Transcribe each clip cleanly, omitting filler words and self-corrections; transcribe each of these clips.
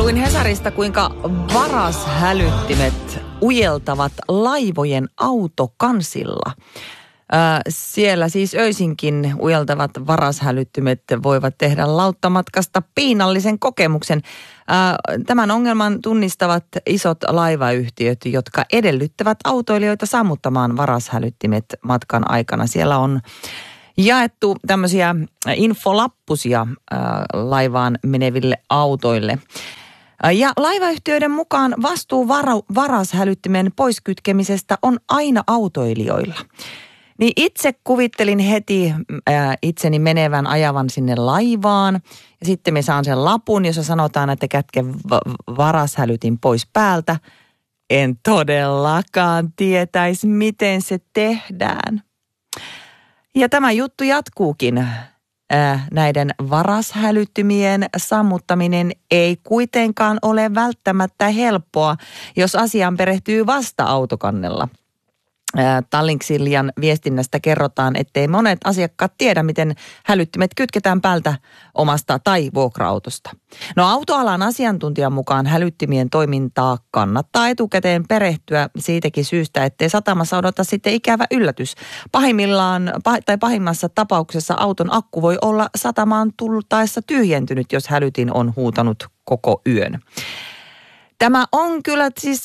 Luin Hesarista, kuinka varashälyttimet ujeltavat laivojen autokansilla. Siellä siis öisinkin ujeltavat varashälyttimet voivat tehdä lauttamatkasta piinallisen kokemuksen. Tämän ongelman tunnistavat isot laivayhtiöt, jotka edellyttävät autoilijoita sammuttamaan varashälyttimet matkan aikana. Siellä on jaettu tämmöisiä infolappusia laivaan meneville autoille. Ja laivayhtiöiden mukaan vastuu varashälyttimen poiskytkemisestä on aina autoilijoilla. Niin itse kuvittelin heti itseni menevän ajavan sinne laivaan. Ja sitten me saan sen lapun, jossa sanotaan, että kätke varashälytin pois päältä. En todellakaan tietäisi, miten se tehdään. Ja tämä juttu jatkuukin. Näiden varashälyttimien sammuttaminen ei kuitenkaan ole välttämättä helppoa, jos asiaan perehtyy vasta autokannella. Tallinksiljan viestinnästä kerrotaan, ettei monet asiakkaat tiedä, miten hälyttimet kytketään päältä omasta tai vuokra-autosta. No autoalan asiantuntijan mukaan hälyttimien toimintaa kannattaa etukäteen perehtyä siitäkin syystä, ettei satamassa odota sitten ikävä yllätys. Pahimmassa tapauksessa auton akku voi olla satamaan tultaessa tyhjentynyt, jos hälytin on huutanut koko yön. Tämä on kyllä siis,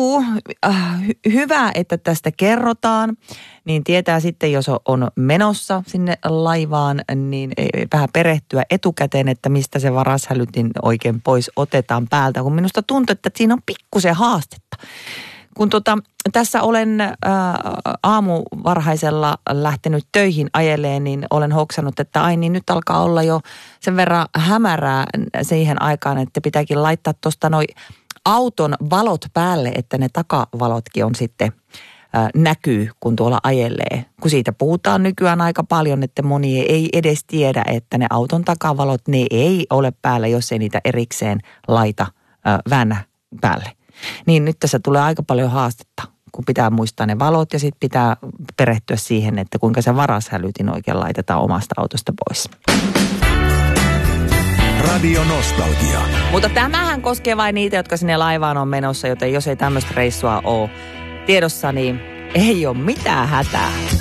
hyvä, että tästä kerrotaan, niin tietää sitten, jos on menossa sinne laivaan, niin vähän perehtyä etukäteen, että mistä se varashälytin oikein pois otetaan päältä, kun minusta tuntuu, että siinä on pikkusen haastetta. Kun tässä olen aamuvarhaisella lähtenyt töihin ajeleen, niin olen hoksannut, että niin nyt alkaa olla jo sen verran hämärää siihen aikaan, että pitääkin laittaa tuosta auton valot päälle, että ne takavalotkin on sitten näkyy, kun tuolla ajelee. Kun siitä puhutaan nykyään aika paljon, että moni ei edes tiedä, että ne auton takavalot, ne ei ole päällä, jos ei niitä erikseen laita väännä päälle. Niin nyt tässä tulee aika paljon haastetta, kun pitää muistaa ne valot ja sitten pitää perehtyä siihen, että kuinka se varashälytin oikein laitetaan omasta autosta pois. Radio Nostalgia. Mutta tämähän koskee vain niitä, jotka sinne laivaan on menossa, joten jos ei tämmöistä reissua ole tiedossa, niin ei ole mitään hätää.